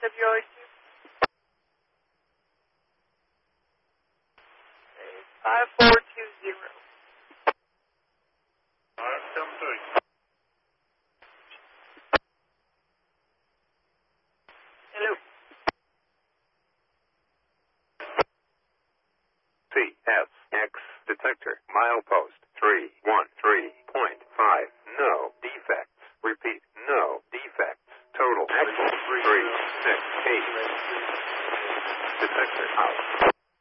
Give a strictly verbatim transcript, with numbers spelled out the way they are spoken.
W R two. five four two zero. five seven three. Hello. C S X detector milepost three one three point five. No defects. Repeat, no defects. Total X three six eight. Detector out.